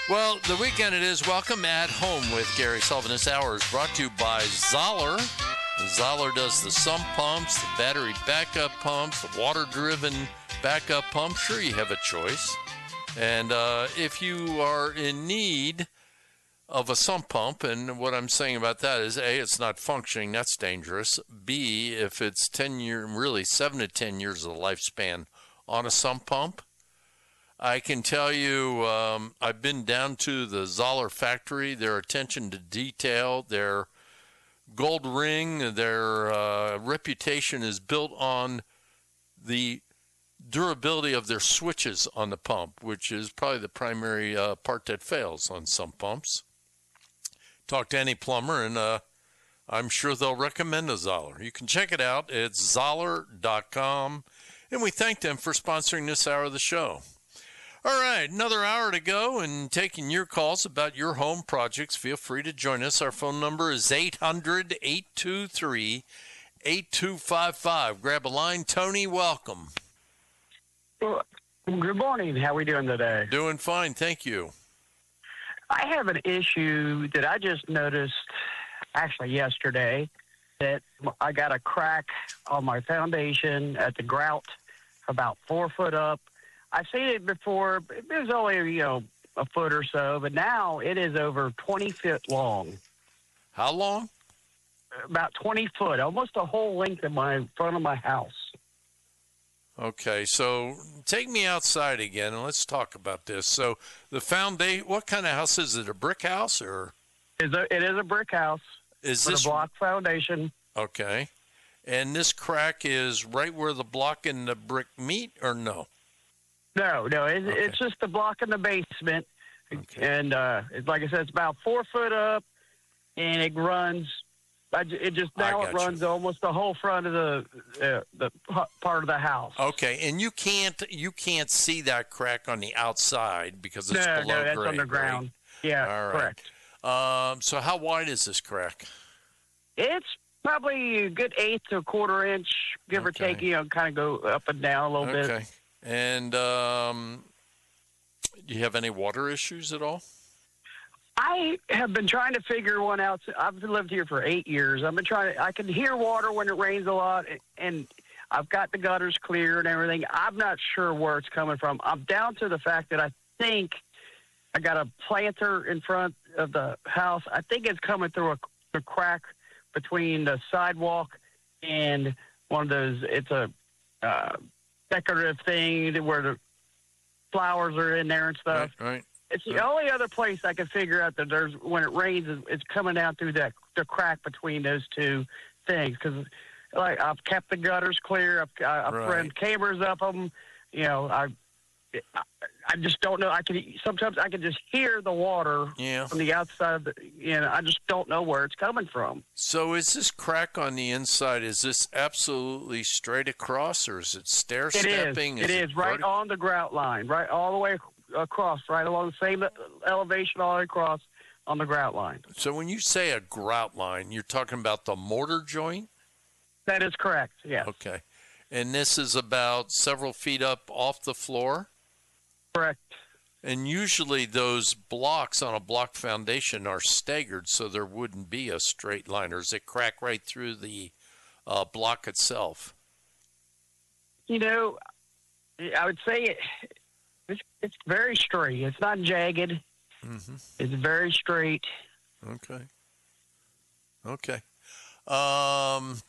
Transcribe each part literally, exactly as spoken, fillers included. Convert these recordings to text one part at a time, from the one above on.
Well, the weekend it is. Welcome at Home with Gary Sullivan. This hour is brought to you by Zoller. Zoller does the sump pumps, the battery backup pumps, the water-driven backup pumps. Sure, you have a choice. And uh, if you are in need of a sump pump, and what I'm saying about that is, A, it's not functioning. That's dangerous. B, if it's ten year, really seven to ten years of the lifespan on a sump pump, I can tell you, um, I've been down to the Zoller factory. Their attention to detail, their gold ring, their uh, reputation is built on the durability of their switches on the pump, which is probably the primary uh, part that fails on some pumps. Talk to any plumber, and uh, I'm sure they'll recommend a Zoller. You can check it out. It's zoller dot com, and we thank them for sponsoring this hour of the show. All right, another hour to go and taking your calls about your home projects. Feel free to join us. Our phone number is eight hundred, eight two three, eight two five five. Grab a line. Tony, welcome. Well, good morning. How are we doing today? Doing fine, thank you. I have an issue that I just noticed actually yesterday, that I got a crack on my foundation at the grout about four foot up. I've seen it before. It was only, you know, a foot or so, but now it is over twenty feet long. How long? About twenty foot, almost the whole length of my front of my house. Okay, so take me outside again and let's talk about this. So the foundation, what kind of house is it? A brick house or? It is a, it is a brick house. Is with this a block foundation? Okay, and this crack is right where the block and the brick meet, or no? No, no, it, Okay. it's just the block in the basement, Okay. and uh, it's, like I said, it's about four foot up, and it runs. I ju- It just I now got it you. runs almost the whole front of the uh, the p- part of the house. Okay, and you can't you can't see that crack on the outside because it's no, below no, that's grade, underground. right? Yeah, All right. correct. Um, so how wide is this crack? It's probably a good eighth to a quarter inch, give or Okay. take. You know, kind of go up and down a little bit. Okay. And um, do you have any water issues at all? I have been trying to figure one out. I've lived here for eight years. I've been trying to, I can hear water when it rains a lot, and I've got the gutters clear and everything. I'm not sure where it's coming from. I'm down to the fact that I think I got a planter in front of the house. I think it's coming through a, a crack between the sidewalk and one of those, it's a uh, decorative thing where the flowers are in there and stuff. Right, right. It's the Right. only other place I can figure out that there's, when it rains, it's- it's coming down through that the crack between those two things. Because like I've kept the gutters clear, I've, I've Right. run cameras up them. You know, I, I I just don't know. I can sometimes I can just hear the water Yeah. from the outside. Of the, you know, I just don't know where it's coming from. So is this crack on the inside, is this absolutely straight across, or is it stair It is. stepping? It is right verti- on the grout line, right all the way ac- across, right along the same elevation all the way across on the grout line. So when you say a grout line, you're talking about the mortar joint? That is correct. Yes, Okay. And this is about several feet up off the floor? correct. And usually those blocks on a block foundation are staggered, so there wouldn't be a straight line. Or does it crack right through the uh, block itself? You know, I would say it, it's, it's very straight. It's not jagged. Mm-hmm. It's very straight. Okay. Okay. Um,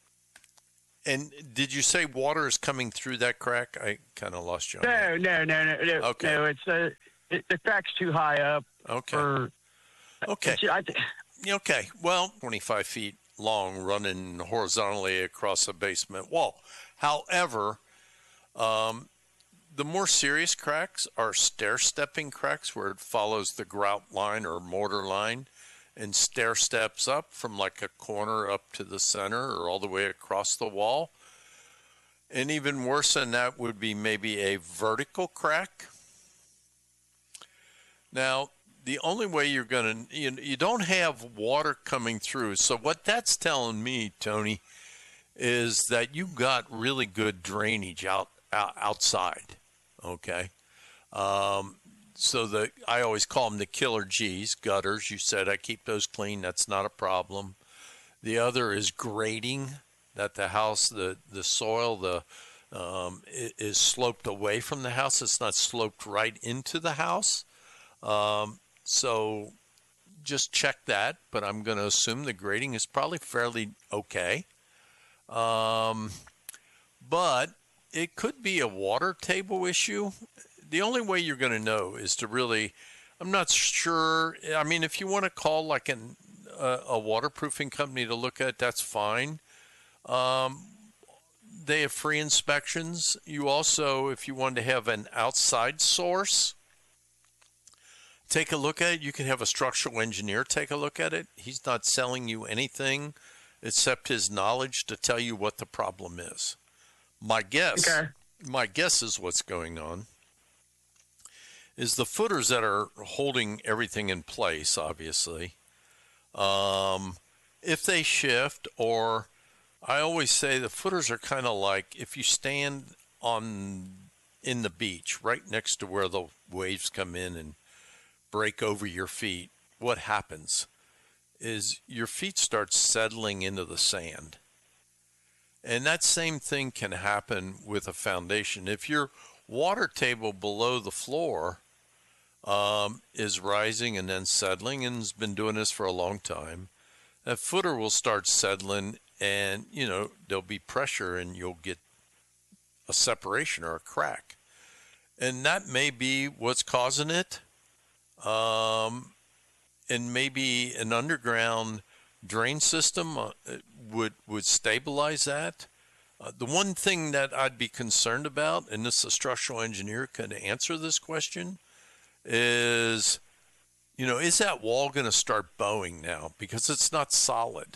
and did you say water is coming through that crack? I kind of lost you on that. No, no, no, no, no. Okay. No, it's uh, it, the crack's too high up. Okay. For, Okay. it's- I, th- Okay. Well, twenty-five feet long, running horizontally across a basement wall. However, um, the more serious cracks are stair-stepping cracks where it follows the grout line or mortar line and stair steps up from like a corner up to the center or all the way across the wall. And even worse than that would be maybe a vertical crack. Now, the only way you're going to, you, you don't have water coming through. So what that's telling me, Tony, is that you got really good drainage out, out outside. Okay. Um, so the I always call them the killer G's, gutters. You said I keep those clean. That's not a problem. The other is grading, that the house, the, the soil, the um, is sloped away from the house. It's not sloped right into the house. Um, so just check that, but I'm going to assume the grading is probably fairly okay. Um, but it could be a water table issue. The only way you're going to know is to really, I'm not sure. I mean, if you want to call like an, a, a waterproofing company to look at, that's fine. Um, they have free inspections. You also, if you want to have an outside source, take a look at it. You can have a structural engineer take a look at it. He's not selling you anything except his knowledge to tell you what the problem is. My guess, okay. my guess is what's going on is the footers that are holding everything in place, obviously, um, if they shift, or I always say the footers are kind of like if you stand on in the beach right next to where the waves come in and break over your feet, what happens is your feet start settling into the sand. And that same thing can happen with a foundation. If your water table below the floor um, is rising and then settling, and has been doing this for a long time, that footer will start settling, and you know there'll be pressure and you'll get a separation or a crack. And that may be what's causing it. Um, and maybe an underground drain system uh, would would stabilize that. Uh, the one thing that I'd be concerned about, and this a structural engineer can answer this question, is, you know, is that wall going to start bowing now because it's not solid?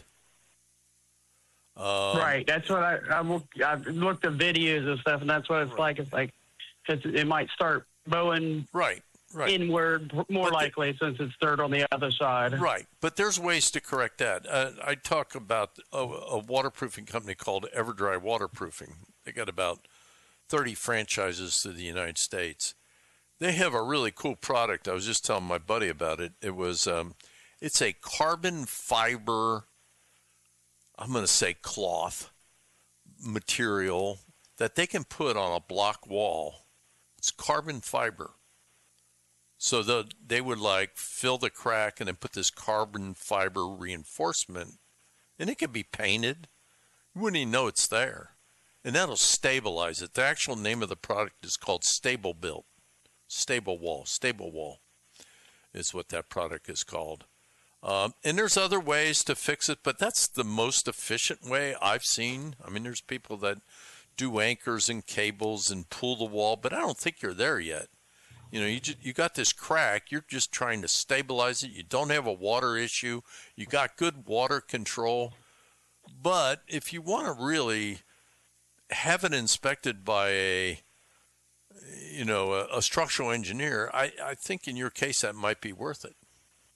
Um, right. That's what I I look, I've looked at videos and stuff, and that's what it's right. like. It's like because it might start bowing. Right. Right. Inward, more but likely, the, since it's dirt on the other side. Right, but there's ways to correct that. Uh, I talk about a, a waterproofing company called Everdry Waterproofing. They got about thirty franchises through the United States. They have a really cool product. I was just telling my buddy about it. It was, um, it's a carbon fiber, I'm going to say cloth material that they can put on a block wall. It's carbon fiber. So the, they would like fill the crack and then put this carbon fiber reinforcement, and it can be painted. You wouldn't even know it's there. And that'll stabilize it. The actual name of the product is called Stable Built. Stable Wall. Stable Wall is what that product is called. Um, and there's other ways to fix it, but that's the most efficient way I've seen. I mean, there's people that do anchors and cables and pull the wall, but I don't think you're there yet. You know, you just, you got this crack. You're just trying to stabilize it. You don't have a water issue. You got good water control. But if you want to really have it inspected by a, you know, a, a structural engineer, I, I think in your case that might be worth it.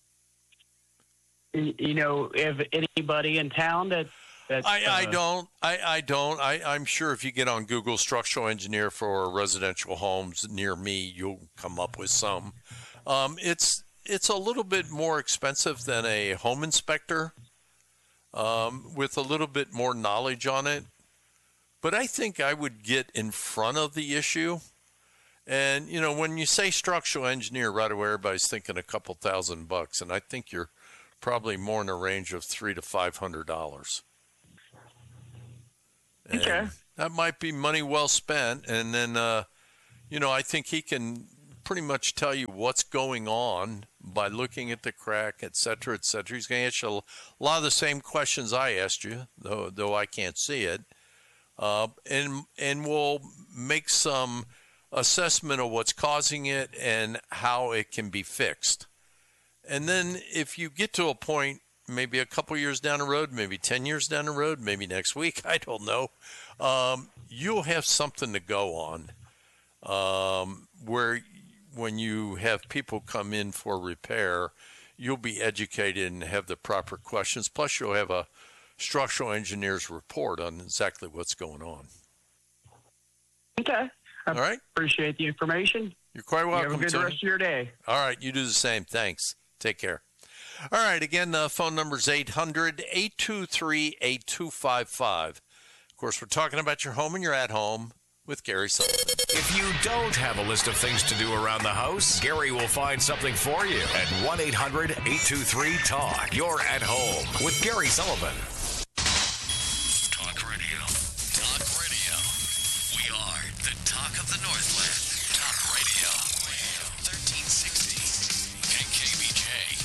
You know, if anybody in town that That's, I, I uh, don't. I, I don't. I, I'm sure if you get on Google structural engineer for residential homes near me, you'll come up with some. Um, it's it's a little bit more expensive than a home inspector, um, with a little bit more knowledge on it. But I think I would get in front of the issue. And, you know, when you say structural engineer, right away everybody's thinking a couple thousand bucks. And I think you're probably more in the range of three to five hundred dollars. Okay. And that might be money well spent. And then, uh, you know, I think he can pretty much tell you what's going on by looking at the crack, et cetera, et cetera. He's going to ask you a lot of the same questions I asked you, though though I can't see it. Uh, and and we'll make some assessment of what's causing it and how it can be fixed. And then if you get to a point, maybe a couple years down the road, maybe ten years down the road, maybe next week, I don't know, um, you'll have something to go on, um, where when you have people come in for repair, you'll be educated and have the proper questions. Plus, you'll have a structural engineer's report on exactly what's going on. Okay. I All right. Appreciate the information. You're quite welcome, You have a good Tony. rest of your day. All right, you do the same. Thanks. Take care. All right, again, the phone number is eight hundred, eight two three, eight two five five. Of course, we're talking about your home and you're at home with Gary Sullivan. If you don't have a list of things to do around the house, Gary will find something for you at one eight hundred, eight two three, talk. You're at home with Gary Sullivan. Talk radio. Talk radio. We are the talk of the Northland. Talk radio. thirteen sixty K K B J.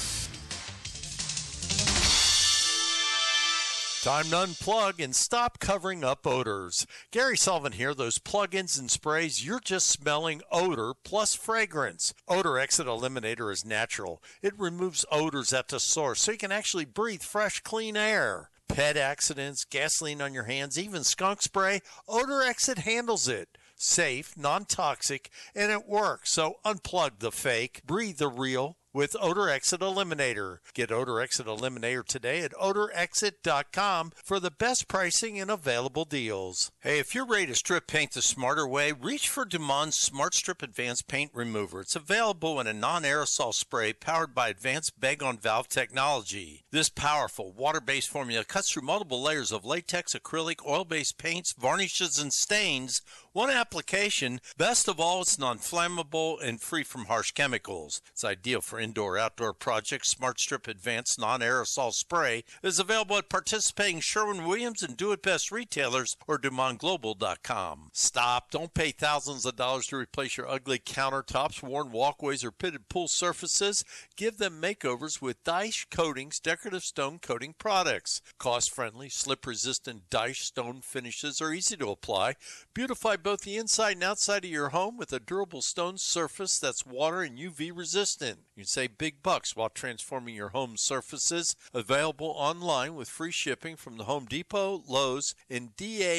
Time to unplug and stop covering up odors. Gary Sullivan here. Those plug-ins and sprays, you're just smelling odor plus fragrance. Odor Exit Eliminator is natural. It removes odors at the source so you can actually breathe fresh, clean air. Pet accidents, gasoline on your hands, even skunk spray, Odor Exit handles it. Safe, non-toxic, and it works. So unplug the fake, breathe the real with Odor Exit Eliminator. Get Odor Exit Eliminator today at odor exit dot com for the best pricing and available deals. Hey, if you're ready to strip paint the smarter way, reach for Dumond's Smart Strip Advanced Paint Remover. It's available in a non-aerosol spray powered by advanced bag-on-valve technology. This powerful water-based formula cuts through multiple layers of latex, acrylic, oil-based paints, varnishes, and stains. One application. Best of all, it's non-flammable and free from harsh chemicals. It's ideal for indoor-outdoor projects. Smart Strip Advanced Non-Aerosol Spray is available at participating Sherwin-Williams and Do It Best retailers or Dumond Global dot com. Stop. Don't pay thousands of dollars to replace your ugly countertops, worn walkways, or pitted pool surfaces. Give them makeovers with Dyche Coatings decorative stone coating products. Cost-friendly, slip-resistant Dyche stone finishes are easy to apply. Beautify both the inside and outside of your home with a durable stone surface that's water and U V resistant. You can save big bucks while transforming your home surfaces. Available online with free shipping from the Home Depot, Lowe's, and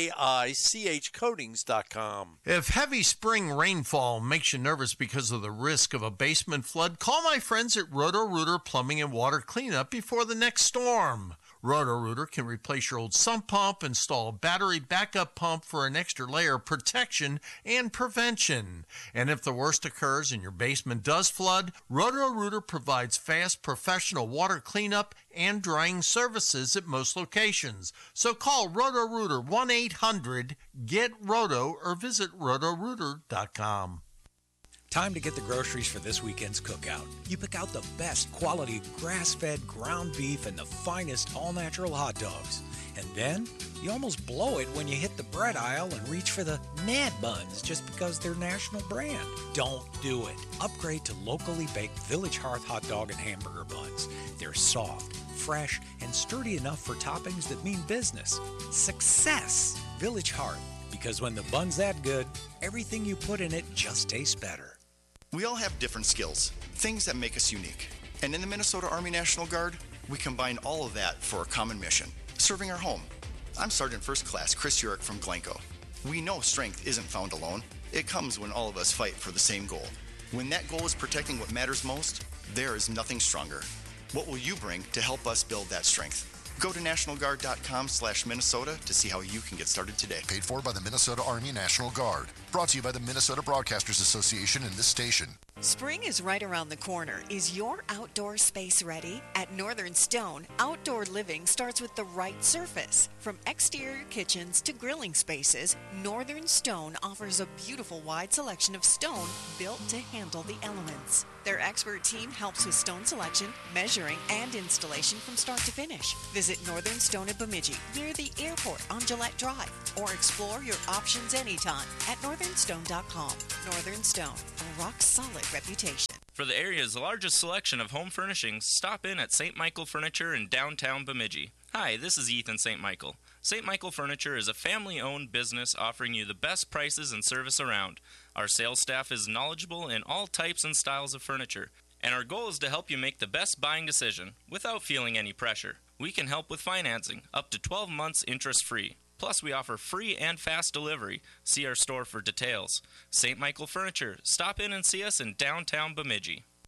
daich coatings dot com. If heavy spring rainfall makes you nervous because of the risk of a basement flood, call my friends at Roto-Rooter Plumbing and Water Cleanup before the next storm. Roto-Rooter can replace your old sump pump, install a battery backup pump for an extra layer of protection and prevention. And if the worst occurs and your basement does flood, Roto-Rooter provides fast professional water cleanup and drying services at most locations. So call Roto-Rooter one eight hundred get roto or visit roto rooter dot com. Time to get the groceries for this weekend's cookout. You pick out the best quality grass-fed ground beef and the finest all-natural hot dogs. And then you almost blow it when you hit the bread aisle and reach for the Mad Buns just because they're national brand. Don't do it. Upgrade to locally baked Village Hearth hot dog and hamburger buns. They're soft, fresh, and sturdy enough for toppings that mean business. Success! Village Hearth. Because when the bun's that good, everything you put in it just tastes better. We all have different skills, things that make us unique. And in the Minnesota Army National Guard, we combine all of that for a common mission, serving our home. I'm Sergeant First Class Chris Urick from Glencoe. We know strength isn't found alone. It comes when all of us fight for the same goal. When that goal is protecting what matters most, there is nothing stronger. What will you bring to help us build that strength? Go to national guard dot com slash Minnesota to see how you can get started today. Paid for by the Minnesota Army National Guard. Brought to you by the Minnesota Broadcasters Association and this station. Spring is right around the corner. Is your outdoor space ready? At Northern Stone, outdoor living starts with the right surface. From exterior kitchens to grilling spaces, Northern Stone offers a beautiful wide selection of stone built to handle the elements. Their expert team helps with stone selection, measuring, and installation from start to finish. Visit Northern Stone at Bemidji, near the airport on Gillette Drive, or explore your options anytime at northern stone dot com. Northern Stone, a rock-solid reputation. For the area's largest selection of home furnishings, stop in at Saint Michael Furniture in downtown Bemidji. Hi, this is Ethan Saint Michael. Saint Michael Furniture is a family-owned business offering you the best prices and service around. Our sales staff is knowledgeable in all types and styles of furniture, and our goal is to help you make the best buying decision without feeling any pressure. We can help with financing, up to twelve months interest-free. Plus, we offer free and fast delivery. See our store for details. Saint Michael Furniture. Stop in and see us in downtown Bemidji.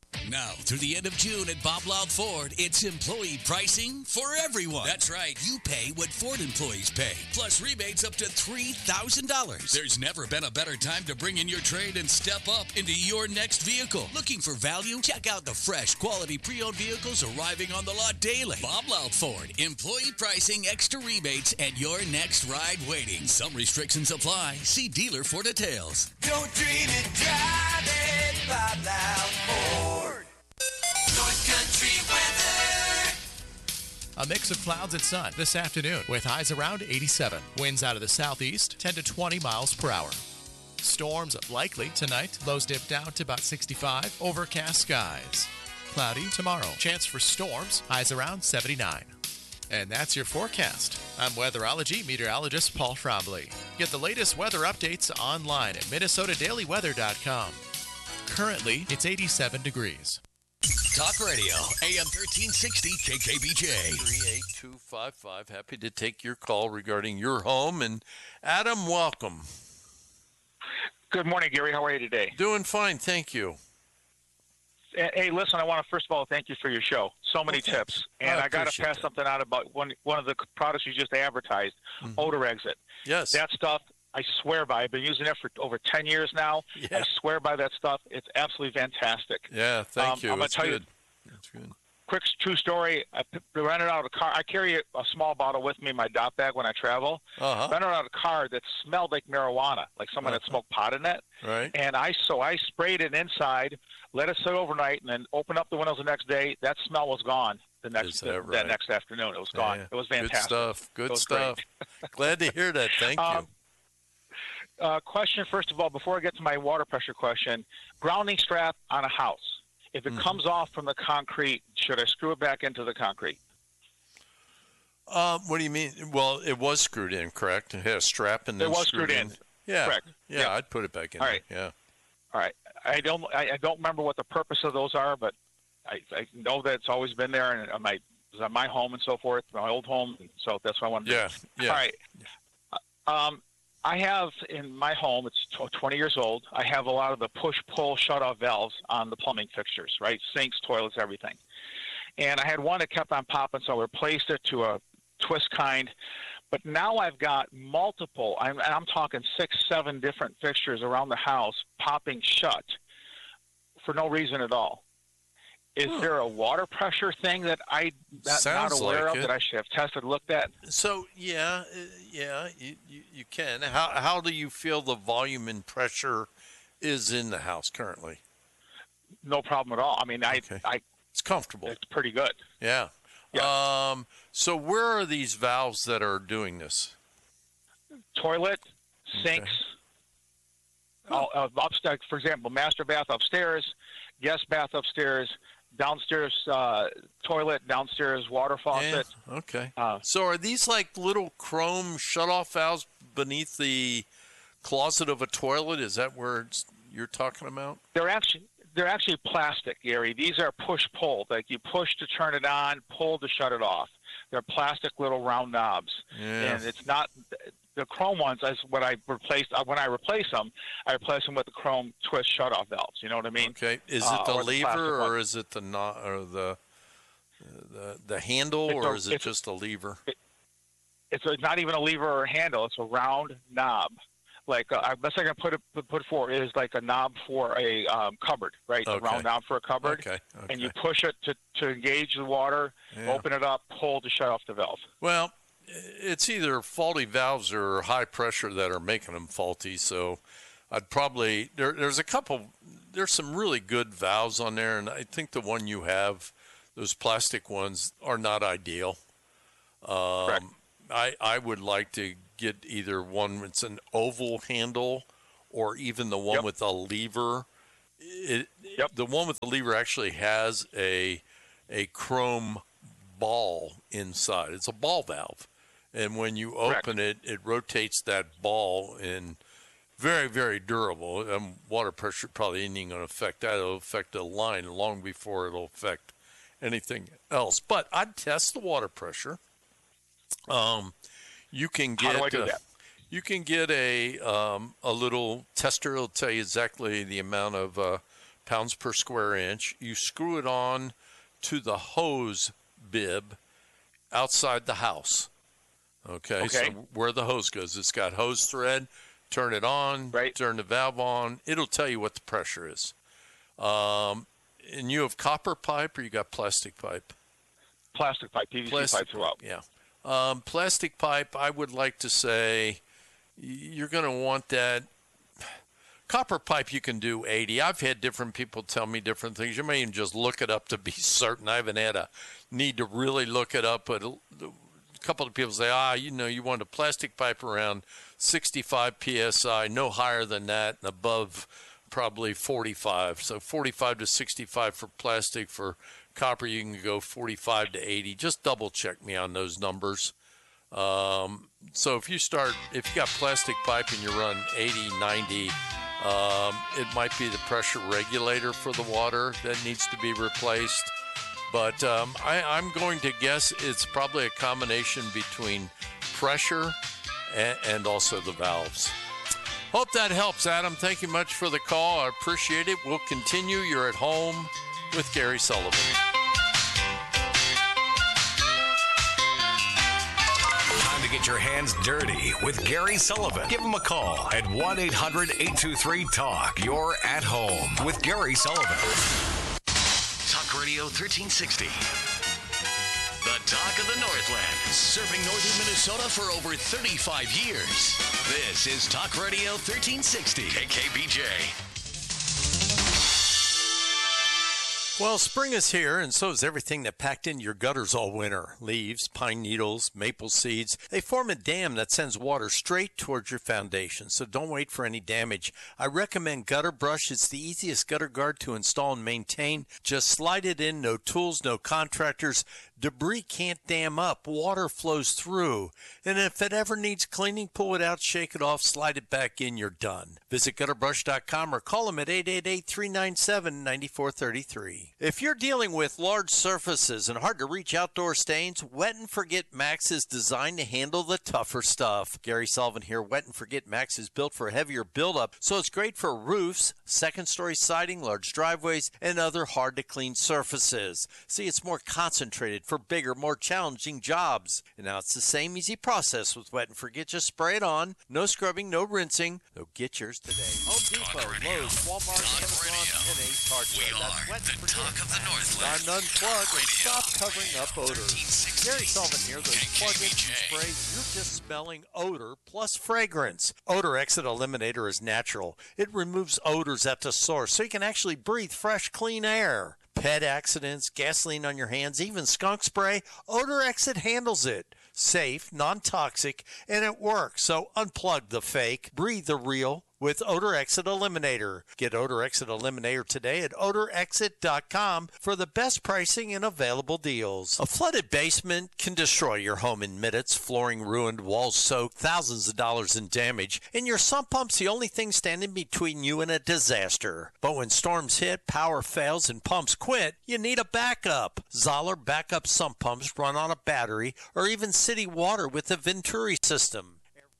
Now, through the end of June at Bob Loud Ford, it's employee pricing for everyone. That's right. You pay what Ford employees pay, plus rebates up to three thousand dollars. There's never been a better time to bring in your trade and step up into your next vehicle. Looking for value? Check out the fresh, quality pre-owned vehicles arriving on the lot daily. Bob Loud Ford, employee pricing, extra rebates, and your next ride waiting. Some restrictions apply. See dealer for details. Don't dream it, drive it, Bob Loud Ford. North Country weather. A mix of clouds and sun this afternoon with highs around eighty-seven. Winds out of the southeast, ten to twenty miles per hour. Storms likely tonight. Lows dip down to about sixty-five. Overcast skies. Cloudy tomorrow. Chance for storms. Highs around seventy-nine. And that's your forecast. I'm weatherology meteorologist Paul Trombley. Get the latest weather updates online at minnesota daily weather dot com. Currently, it's eighty-seven degrees. Talk Radio, A M thirteen sixty K K B J. three eight two five five. Happy to take your call regarding your home. And Adam, welcome. Good morning, Gary. How are you today? Doing fine, thank you. Hey, listen, I want to first of all thank you for your show. So many well, tips. And I, I got to pass that. something out about one one of the products you just advertised, mm-hmm. Odor Exit. Yes. That stuff, I swear by. I've been using it for over ten years now. Yeah. I swear by that stuff. It's absolutely fantastic. Yeah, thank um, you. I'm going to tell good. you. That's good. Quick true story. I rented out a car. I carry a small bottle with me in my dop bag when I travel. Uh-huh. Rented out a car that smelled like marijuana, like someone uh-huh. had smoked pot in it. Right. And I so I sprayed it inside, let it sit overnight, and then opened up the windows the next day. That smell was gone. The next that, the, right? that next afternoon, it was gone. Yeah. It was fantastic. Good stuff. Good stuff. Great. Glad to hear that. Thank um, you. Uh, question first of all, before I get to my water pressure question, grounding strap on a house. If it mm-hmm. comes off from the concrete, should I screw it back into the concrete? Um, what do you mean? Well, it was screwed in, correct? It had a strap and then it was screwed, screwed in. in. Yeah, correct. Yeah, yep. I'd put it back in. All there. right. Yeah. All right. I don't. I, I don't remember what the purpose of those are, but I, I know that it's always been there, and on my it was on my home and so forth, my old home. So that's what I wanted. To yeah. do. Yeah. All right. Um, I have in my home, it's twenty years old, I have a lot of the push-pull shut-off valves on the plumbing fixtures, right? Sinks, toilets, everything. And I had one that kept on popping, so I replaced it to a twist kind. But now I've got multiple, I'm, I'm talking six, seven different fixtures around the house popping shut for no reason at all. Is hmm. there a water pressure thing that I'm not aware like of it. that I should have tested, looked at? So, yeah, uh, yeah, you, you, you can. How how do you feel the volume and pressure is in the house currently? No problem at all. I mean, I, okay. I it's comfortable. It's pretty good. Yeah. yeah. Um. So where are these valves that are doing this? Toilet, sinks, okay. oh. uh, upstairs. For example, master bath upstairs, guest bath upstairs. Downstairs uh, toilet, downstairs water faucet. Yeah, okay. Uh, so are these like little chrome shut-off valves beneath the closet of a toilet? Is that where it's, you're talking about? They're actually they're actually plastic, Gary. These are push-pull. Like you push to turn it on, pull to shut it off. They're plastic little round knobs, yeah. and it's not. The chrome ones is what I replaced. When I replace them, I replace them with the chrome twist shutoff valves. You know what I mean? Okay. Is it uh, the or lever, the or is it the no, or the the the handle, it's or a, is it just a lever? It, it's a, not even a lever or a handle. It's a round knob. Like uh, best I can put it put for is like a knob for a um, cupboard, right? Okay. A round knob for a cupboard. Okay. okay. And you push it to, to engage the water, yeah. open it up, pull to shut off the valve. Well, it's either faulty valves or high pressure that are making them faulty. So I'd probably there, there's a couple. There's some really good valves on there, and I think the one you have, those plastic ones, are not ideal. Um, Correct. I I would like to get either one that's an oval handle or even the one yep. with a lever. It, yep. The one with the lever actually has a a chrome ball inside. It's a ball valve. And when you open Correct. it, it rotates that ball, and very, very durable. Um, water pressure probably isn't even going to affect that. It'll affect the line long before it'll affect anything else. But I'd test the water pressure. Um, you can get How do I do uh, that? You can get a um, a little tester. It'll tell you exactly the amount of uh, pounds per square inch. You screw it on to the hose bib outside the house. Okay, Okay. so where the hose goes, it's got hose thread. Turn it on, Right. turn the valve on. It'll tell you what the pressure is. Um, and you have copper pipe or you got plastic pipe? Plastic pipe, P V C Plastic pipe throughout. Yeah. Um, plastic pipe, I would like to say you're going to want that. Copper pipe, you can do eighty. I've had different people tell me different things. You may even just look it up to be certain. I haven't had a need to really look it up, but a couple of people say, ah, you know, you want a plastic pipe around sixty-five P S I, no higher than that, and above probably forty-five. So forty-five to sixty-five for plastic. For copper, you can go forty-five to eighty. Just double check me on those numbers. Um, so if you start, if you got plastic pipe and you run eighty, ninety, um, it might be the pressure regulator for the water that needs to be replaced. But um, I, I'm going to guess it's probably a combination between pressure and, and also the valves. Hope that helps, Adam. Thank you much for the call. I appreciate it. We'll continue. You're at home with Gary Sullivan. Time to get your hands dirty with Gary Sullivan. Give him a call at one eight hundred eight two three talk. You're at home with Gary Sullivan. Talk Radio thirteen sixty. The Talk of the Northland. Serving northern Minnesota for over thirty-five years. This is Talk Radio thirteen sixty. K K B J. Well, spring is here, and so is everything that packed into your gutters all winter. Leaves, pine needles, maple seeds. They form a dam that sends water straight towards your foundation, so don't wait for any damage. I recommend Gutter Brush. It's the easiest gutter guard to install and maintain. Just slide it in, no tools, no contractors. Debris can't dam up. Water flows through. And if it ever needs cleaning, pull it out, shake it off, slide it back in, you're done. Visit gutter brush dot com or call them at eight eight eight, three nine seven, nine four three three. If you're dealing with large surfaces and hard-to-reach outdoor stains, Wet and Forget Max is designed to handle the tougher stuff. Gary Sullivan here. Wet and Forget Max is built for heavier buildup, so it's great for roofs, second-story siding, large driveways, and other hard-to-clean surfaces. See, it's more concentrated for bigger, more challenging jobs. And now it's the same easy process with Wet and Forget. Just spray it on. No scrubbing, no rinsing. So get yours today. Home Depot, Lowe's, Walmart, Amazon, and Ace Hardware. That's Wet and Forget. Talk of the Northland. Time to unplug and stop covering up odor. Gary Sullivan here. Those plug-ins and sprays, you're just smelling odor plus fragrance. Odor Exit Eliminator is natural. It removes odors at the source, so you can actually breathe fresh, clean air. Pet accidents, gasoline on your hands, even skunk spray, Odor Exit handles it. Safe, non-toxic, and it works. So unplug the fake, breathe the real with Odor Exit Eliminator. Get Odor Exit Eliminator today at odor exit dot com for the best pricing and available deals. A flooded basement can destroy your home in minutes. Flooring ruined, walls soaked, thousands of dollars in damage, and your sump pump's the only thing standing between you and a disaster. But when storms hit, power fails, and pumps quit, you need a backup. Zoller backup sump pumps run on a battery or even city water with the Venturi system.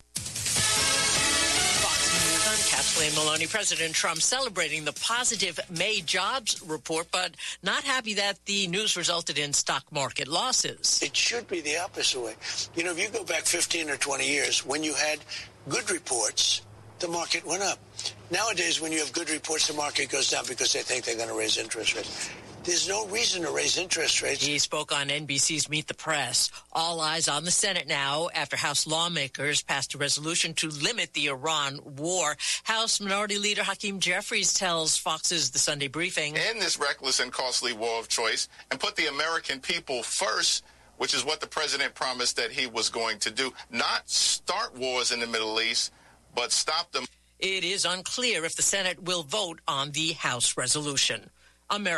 Kathleen Maloney. President Trump celebrating the positive May jobs report, but not happy that the news resulted in stock market losses. It should be the opposite way. You know, if you go back fifteen or twenty years, when you had good reports, the market went up. Nowadays, when you have good reports, the market goes down because they think they're going to raise interest rates. There's no reason to raise interest rates. He spoke on N B C's Meet the Press. All eyes on the Senate now after House lawmakers passed a resolution to limit the Iran war. House Minority Leader Hakeem Jeffries tells Fox's The Sunday Briefing. End this reckless and costly war of choice and put the American people first, which is what the president promised that he was going to do. Not start wars in the Middle East, but stop them. It is unclear if the Senate will vote on the House resolution. America.